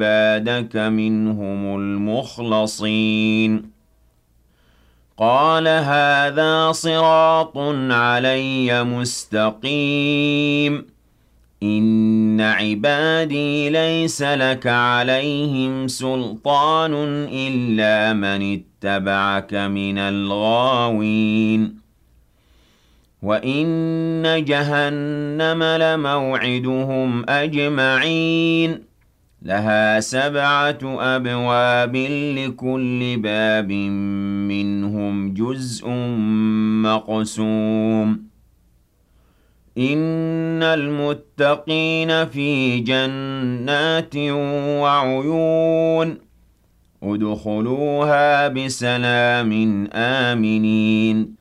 عبادك منهم المخلصين قال هذا صراط علي مستقيم إن عبادي ليس لك عليهم سلطان إلا من اتبعك من الغاوين وإن جهنم لموعدهم أجمعين لها 7 أبواب لكل باب منهم جزء مقسوم إن المتقين في جنات وعيون ادخلوها بسلام آمنين